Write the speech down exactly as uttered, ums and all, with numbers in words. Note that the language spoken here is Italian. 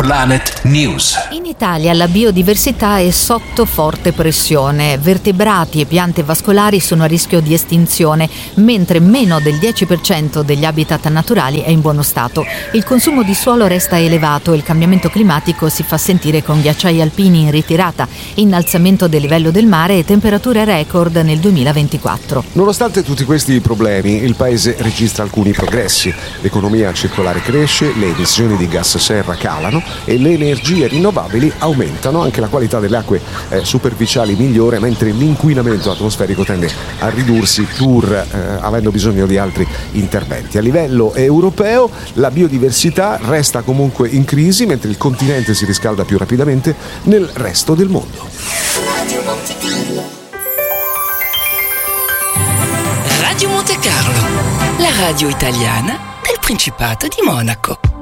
Planet News. In Italia la biodiversità è sotto forte pressione. Vertebrati e piante vascolari sono a rischio di estinzione, mentre meno del dieci per cento degli habitat naturali è in buono stato. Il consumo di suolo resta elevato e il cambiamento climatico si fa sentire con ghiacciai alpini in ritirata, innalzamento del livello del mare e temperature record nel duemilaventiquattro. Nonostante tutti questi problemi, il paese registra alcuni progressi. L'economia circolare cresce, le emissioni di gas serra calano e le energie rinnovabili aumentano, anche la qualità delle acque eh, superficiali migliora, mentre l'inquinamento atmosferico tende a ridursi pur eh, avendo bisogno di altri interventi. A livello europeo la biodiversità resta comunque in crisi, mentre il continente si riscalda più rapidamente nel resto del mondo. Radio Monte Carlo, la radio italiana del Principato di Monaco.